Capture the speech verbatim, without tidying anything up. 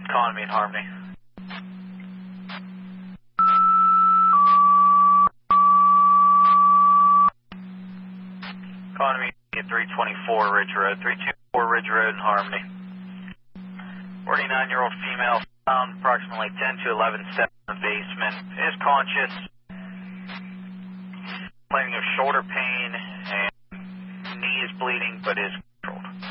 Economy and Harmony. Economy at three twenty-four Ridge Road, three twenty-four Ridge Road in Harmony. forty-nine-year-old female found approximately ten to eleven steps in the basement. Is conscious, complaining of shoulder pain and knee is bleeding, but is